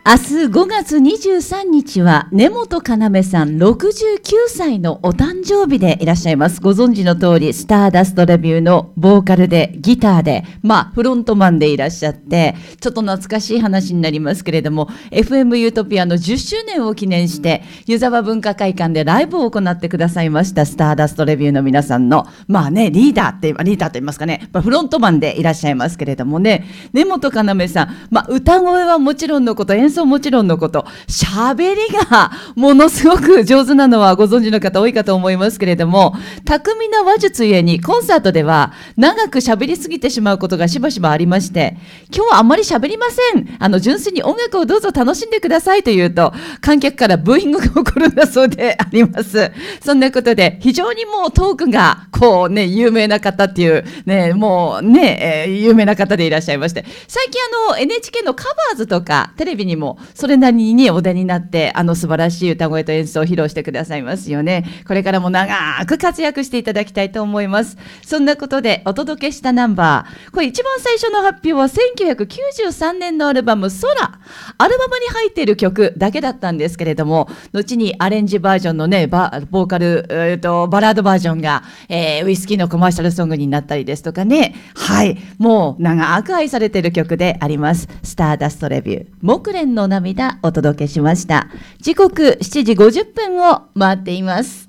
明日5月23日は根本要さん69歳のお誕生日でいらっしゃいます。ご存知の通りスターダストレビューのボーカルでギターでフロントマンでいらっしゃって、ちょっと懐かしい話になりますけれども FM ユートピアの10周年を記念して湯沢文化会館でライブを行ってくださいましたスターダストレビューの皆さんのリーダーと言いますかね、フロントマンでいらっしゃいますけれどもね、根本要さん、歌声はもちろんのこと演奏もちろんのこと、喋りがものすごく上手なのはご存知の方多いかと思いますけれども、巧みな話術ゆえにコンサートでは長く喋りすぎてしまうことがしばしばありまして、今日はあんまり喋りません、純粋に音楽をどうぞ楽しんでくださいと言うと観客からブーイングが起こるんだそうであります。そんなことで非常にもうトークが有名な方っていう有名な方でいらっしゃいまして、最近NHK のカバーズとかテレビにもそれなりにお出になって素晴らしい歌声と演奏を披露してくださいますよね。これからも長く活躍していただきたいと思います。そんなことでお届けしたナンバー、これ一番最初の発表は1993年のアルバム空、アルバムに入っている曲だけだったんですけれども、後にアレンジバージョンのねボーカル、バラードバージョンが、ウイスキーのコマーシャルソングになったりですとかね、もう長く愛されている曲であります。スターダストレビュー木蓮の涙お届けしました。時刻7時50分を回っています。